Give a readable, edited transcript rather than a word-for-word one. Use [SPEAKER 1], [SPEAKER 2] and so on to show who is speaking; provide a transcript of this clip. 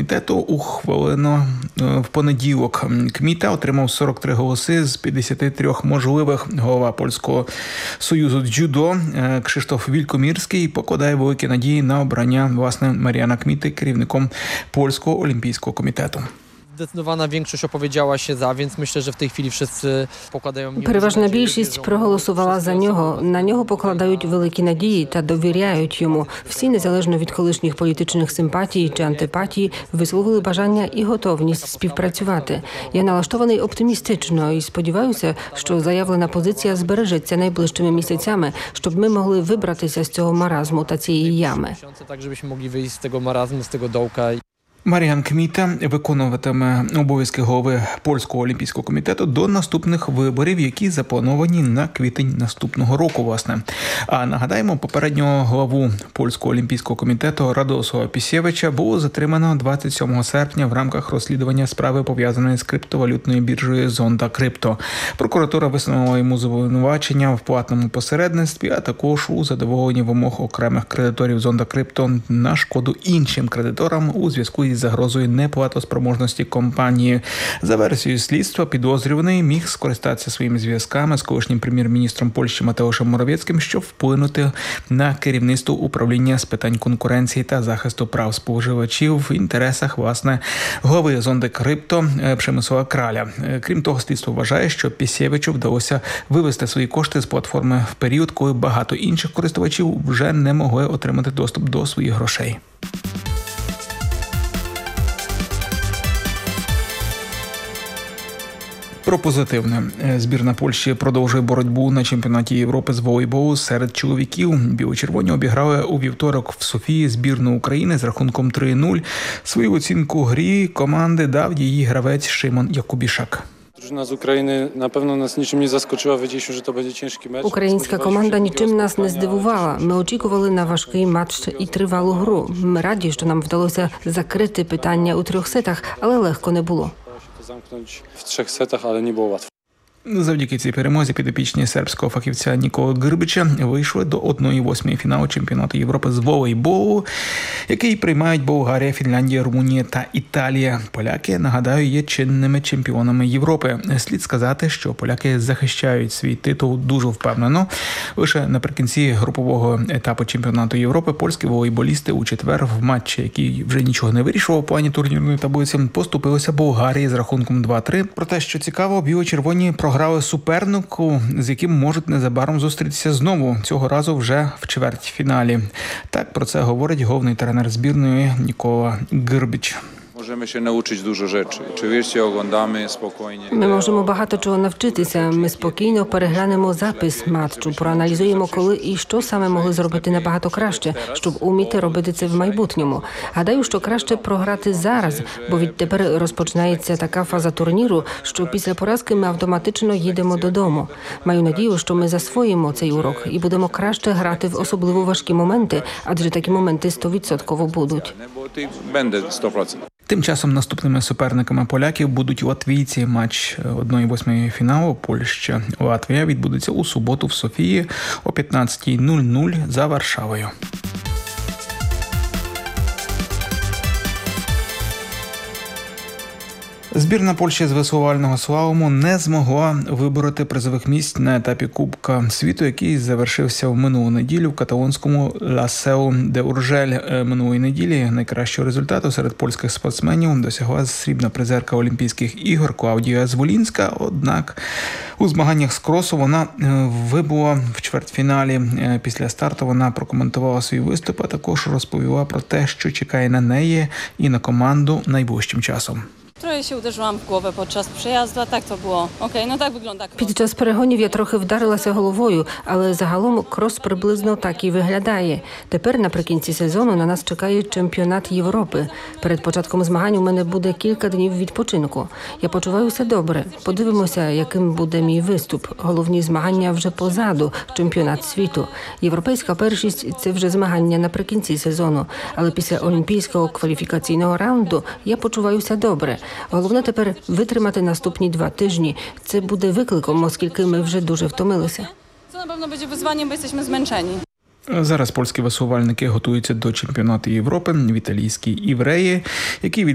[SPEAKER 1] комітету ухвалено в понеділок. Кміта отримав 43 голоси з 53 можливих. Голова Польського союзу дзюдо Krzysztof Wielkomierski покладає великі надії на обрання, власне, Маріана Кміти керівником Польського олімпійського комітету.
[SPEAKER 2] Zdecydowana większość opowiedziała się za, więc myślę, że w tej chwili wszyscy покладають.
[SPEAKER 3] Переважна більшість проголосувала за нього. На нього покладають великі надії та довіряють йому. Всі, незалежно від колишніх політичних симпатій чи антипатій, висловили бажання і готовність співпрацювати. Я налаштований оптимістично і сподіваюся, що заявлена позиція збережеться найближчими місяцями, щоб ми могли вибратися з цього маразму та цієї ями.
[SPEAKER 2] Так, щоб ми могли вийти з цього маразму, з цього довка.
[SPEAKER 1] Маріан Кміта виконуватиме обов'язки голови Польського олімпійського комітету до наступних виборів, які заплановані на квітень наступного року, власне. А нагадаємо, попереднього главу Польського олімпійського комітету Радослава Пісєвича було затримано 27 серпня в рамках розслідування справи, пов'язаної з криптовалютною біржею Zonda Crypto. Прокуратура висунула йому звинувачення в платному посередництві, а також у задоволенні вимог окремих кредиторів Zonda Crypto на шкоду іншим кредиторам у зв'язку із загрозою неплатоспроможності компанії. За версією слідства, підозрюваний міг скористатися своїми зв'язками з колишнім прем'єр-міністром Польщі Матеушем Моровецьким, щоб вплинути на керівництво управління з питань конкуренції та захисту прав споживачів в інтересах, власне, голови Zonda Crypto Przemysława Краля. Крім того, слідство вважає, що Пісєвичу вдалося вивести свої кошти з платформи в період, коли багато інших користувачів вже не могли отримати доступ до своїх грошей. Про позитивне. Збірна Польщі продовжує боротьбу на чемпіонаті Європи з волейболу серед чоловіків. Біло-червоні обіграли у вівторок в Софії збірну України з рахунком 3-0. Свою оцінку грі команди дав її гравець Шимон Якубішак.
[SPEAKER 4] Drużyna z Ukrainy na pewno nas niczym nie zaskoczyła. Wiedzieliśmy, że to będzie ciężki mecz.
[SPEAKER 3] Українська команда нічим нас не здивувала. Ми очікували на важкий матч і тривалу гру. Ми раді, що нам вдалося закрити питання у 3 сетах, але легко не було.
[SPEAKER 4] Zamknąć w 3 setach, ale nie było łatwo.
[SPEAKER 1] Завдяки цій перемозі підопічні сербського фахівця Ніколи Грбича вийшли до 1/8 фіналу чемпіонату Європи з волейболу, який приймають Болгарія, Фінляндія, Румунія та Італія. Поляки, нагадаю, є чинними чемпіонами Європи. Слід сказати, що поляки захищають свій титул дуже впевнено. Лише наприкінці групового етапу чемпіонату Європи польські волейболісти у четвер в матчі, який вже нічого не вирішував у плані турнірної таблиці, поступилися Болгарії з рахунком 2-3. Проте, що цікаво, біло-червоні програли супернику, з яким можуть незабаром зустрітися знову, цього разу вже в чвертьфіналі. Так про це говорить головний тренер збірної Нікола Грбич.
[SPEAKER 5] Możemy się nauczyć dużo rzeczy. Oczywiście oglądamy spokojnie.
[SPEAKER 3] Ми можемо багато чого навчитися. Ми спокійно переглянемо запис матчу, проаналізуємо, коли і що саме могли зробити набагато краще, щоб уміти робити це в майбутньому. Гадаю, що краще програти зараз, бо відтепер розпочинається така фаза турніру, що після поразки ми автоматично їдемо додому. Маю надію, що ми засвоїмо цей урок і будемо краще грати в особливо важкі моменти, адже такі моменти 100% будуть.
[SPEAKER 5] Będę 100%.
[SPEAKER 1] Тим часом наступними суперниками поляків будуть латвійці. Матч 1/8 фіналу Польща-Латвія відбудеться у суботу в Софії о 15:00 за Варшавою. Збірна Польщі з веслувального слалому не змогла вибороти призових місць на етапі Кубка світу, який завершився в минулу неділю в каталонському Ласеу де Уржель. Минулої неділі найкращого результату серед польських спортсменів досягла срібна призерка Олімпійських ігор Клаудія Зволінська. Однак у змаганнях з кросу вона вибула в чвертьфіналі. Після старту вона прокоментувала свій виступ, а також розповіла про те, що чекає на неї і на команду найближчим часом.
[SPEAKER 6] Trochę się uderzyłam w głowę podczas przejazdu, a tak to było. Okej, no tak wygląda cross.
[SPEAKER 3] Під час перегонів я трохи вдарилася головою, але загалом крос приблизно так і виглядає. Тепер наприкінці сезону на нас чекає чемпіонат Європи. Перед початком змагань у мене буде кілька днів відпочинку. Я почуваюся добре. Подивимося, яким буде мій виступ. Головні змагання вже позаду, чемпіонат світу. Європейська першість – це вже змагання наприкінці сезону. Але після олімпійського кваліфікаційного раунду я почуваюся добре. Головне тепер витримати наступні 2 тижні. Це буде викликом, оскільки ми вже дуже втомилися.
[SPEAKER 6] Co na pewno będzie wyzwaniem, bo jesteśmy zmęczeni.
[SPEAKER 1] Зараз польські веслувальники готуються до чемпіонату Європи в італійській Івреї, який